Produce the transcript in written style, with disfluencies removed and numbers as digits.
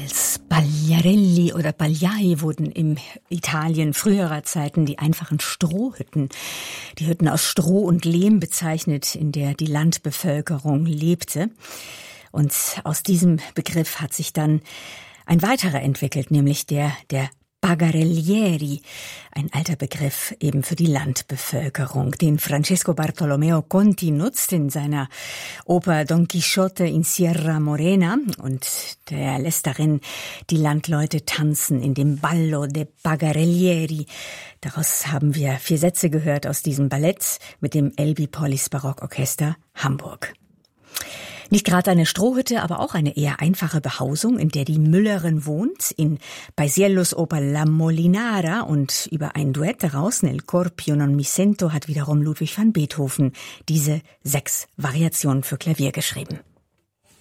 Als Pagliarelli oder Pagliai wurden im Italien früherer Zeiten die einfachen Strohhütten, die Hütten aus Stroh und Lehm bezeichnet, in der die Landbevölkerung lebte. Und aus diesem Begriff hat sich dann ein weiterer entwickelt, nämlich der Pagarellieri, ein alter Begriff eben für die Landbevölkerung, den Francesco Bartolomeo Conti nutzt in seiner Oper Don Quixote in Sierra Morena, und der lässt darin die Landleute tanzen in dem Ballo de Pagarellieri. Daraus haben wir 4 Sätze gehört aus diesem Ballett mit dem Elbi Pollis Barockorchester Hamburg. Nicht gerade eine Strohhütte, aber auch eine eher einfache Behausung, in der die Müllerin wohnt, in Paisiellos Oper La Molinara, und über ein Duett daraus, Nel Corpio non mi sento, hat wiederum Ludwig van Beethoven diese 6 Variationen für Klavier geschrieben.